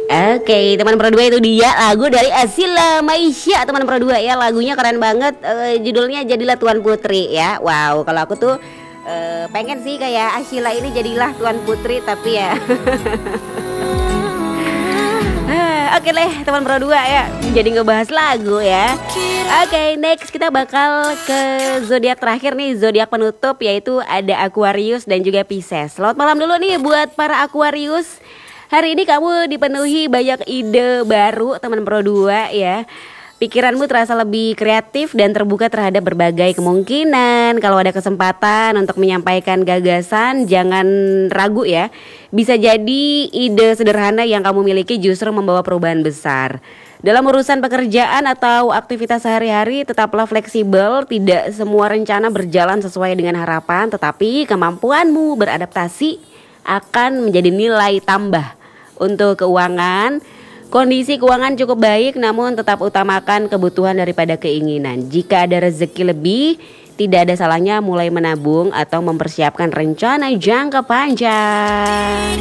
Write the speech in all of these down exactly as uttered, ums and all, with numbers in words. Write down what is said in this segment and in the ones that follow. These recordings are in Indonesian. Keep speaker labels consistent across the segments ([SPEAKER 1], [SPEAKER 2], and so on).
[SPEAKER 1] Oke, teman Pro dua itu dia lagu dari Asila Maisha, teman Pro dua ya. Lagunya keren banget, uh, judulnya Jadilah Tuan Putri ya. Wow, kalau aku tuh uh, pengen sih kayak Asila ini jadilah Tuan Putri, tapi ya oke deh teman Pro dua ya, jadi ngebahas lagu ya. Oke, next kita bakal ke zodiak terakhir nih, zodiak penutup, yaitu ada Aquarius dan juga Pisces. Selamat malam dulu nih buat para Aquarius. Hari ini kamu dipenuhi banyak ide baru teman Pro dua ya. Pikiranmu terasa lebih kreatif dan terbuka terhadap berbagai kemungkinan. Kalau ada kesempatan untuk menyampaikan gagasan, jangan ragu ya. Bisa jadi ide sederhana yang kamu miliki justru membawa perubahan besar. Dalam urusan pekerjaan atau aktivitas sehari-hari, tetaplah fleksibel. Tidak semua rencana berjalan sesuai dengan harapan, tetapi kemampuanmu beradaptasi akan menjadi nilai tambah. Untuk keuangan, kondisi keuangan cukup baik, namun tetap utamakan kebutuhan daripada keinginan. Jika ada rezeki lebih, tidak ada salahnya mulai menabung atau mempersiapkan rencana jangka panjang.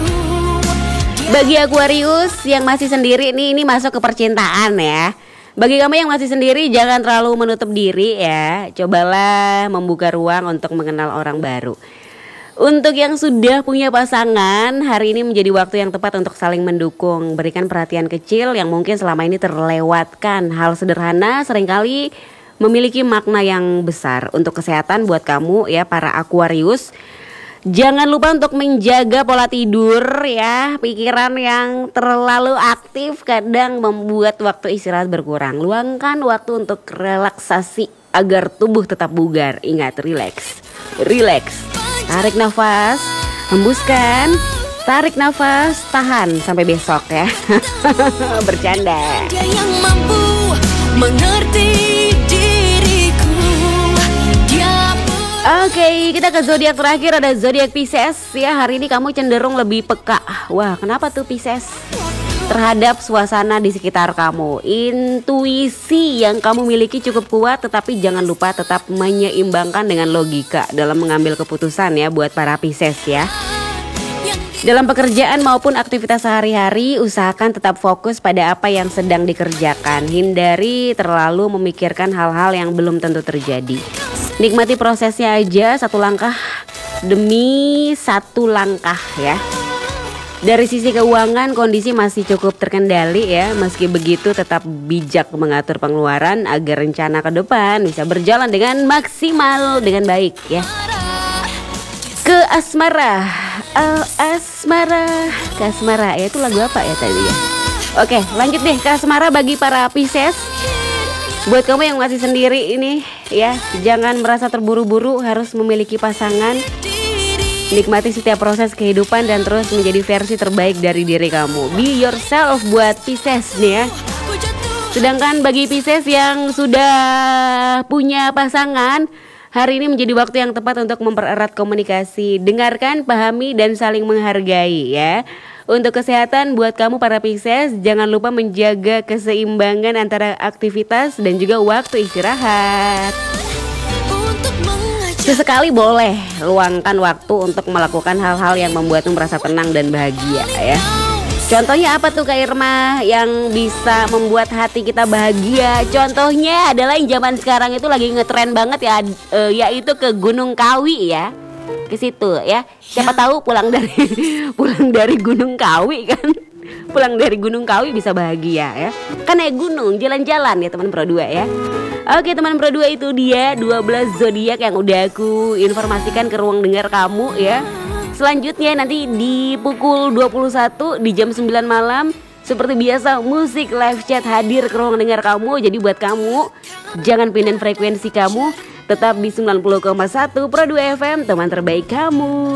[SPEAKER 1] Bagi Aquarius yang masih sendiri nih, ini masuk ke percintaan ya. Bagi kamu yang masih sendiri, jangan terlalu menutup diri ya. Cobalah membuka ruang untuk mengenal orang baru. Untuk yang sudah punya pasangan, hari ini menjadi waktu yang tepat untuk saling mendukung. Berikan perhatian kecil yang mungkin selama ini terlewatkan. Hal sederhana seringkali memiliki makna yang besar. Untuk kesehatan buat kamu ya para Aquarius, jangan lupa untuk menjaga pola tidur ya. Pikiran yang terlalu aktif kadang membuat waktu istirahat berkurang. Luangkan waktu untuk relaksasi agar tubuh tetap bugar. Ingat, relax, relax. Tarik nafas, hembuskan, tarik nafas, tahan sampai besok ya. Bercanda. Dia yang mampu mengerti diriku. Dia Oke, kita ke zodiak terakhir, ada zodiak Pisces ya. Hari ini kamu cenderung lebih peka. Wah, kenapa tuh Pisces? Terhadap suasana di sekitar kamu. Intuisi yang kamu miliki cukup kuat, tetapi jangan lupa tetap menyeimbangkan dengan logika dalam mengambil keputusan ya buat para Pisces ya. Dalam pekerjaan maupun aktivitas sehari-hari, usahakan tetap fokus pada apa yang sedang dikerjakan. Hindari terlalu memikirkan hal-hal yang belum tentu terjadi. Nikmati prosesnya aja, satu langkah demi satu langkah ya. Dari sisi keuangan, kondisi masih cukup terkendali ya. Meski begitu tetap bijak mengatur pengeluaran agar rencana ke depan bisa berjalan dengan maksimal, dengan baik ya. Ke asmara, uh, asmara, ke asmara ya, itu lagu apa ya tadi ya? Oke, lanjut deh ke asmara bagi para Pisces. Buat kamu yang masih sendiri ini ya, jangan merasa terburu-buru harus memiliki pasangan. Nikmati setiap proses kehidupan dan terus menjadi versi terbaik dari diri kamu. Be yourself buat Pisces nih ya. Sedangkan bagi Pisces yang sudah punya pasangan, hari ini menjadi waktu yang tepat untuk mempererat komunikasi. Dengarkan, pahami, dan saling menghargai ya. Untuk kesehatan buat kamu para Pisces, jangan lupa menjaga keseimbangan antara aktivitas dan juga waktu istirahat. Sesekali boleh luangkan waktu untuk melakukan hal-hal yang membuatmu merasa tenang dan bahagia ya. Contohnya apa tuh Kak Irma yang bisa membuat hati kita bahagia? Contohnya adalah yang zaman sekarang itu lagi ngetren banget ya, e, yaitu ke Gunung Kawi ya. Ke situ ya. Siapa tahu pulang dari pulang dari Gunung Kawi kan. Pulang dari Gunung Kawi bisa bahagia ya. Kan naik gunung, jalan-jalan ya teman Pro dua ya. Oke teman Pro dua, itu dia dua belas zodiak yang udah aku informasikan ke ruang dengar kamu ya. Selanjutnya nanti di pukul dua puluh satu di jam sembilan malam, seperti biasa musik live chat hadir ke ruang dengar kamu. Jadi buat kamu jangan pindahin frekuensi kamu, tetap di sembilan puluh koma satu Pro dua F M, teman terbaik kamu.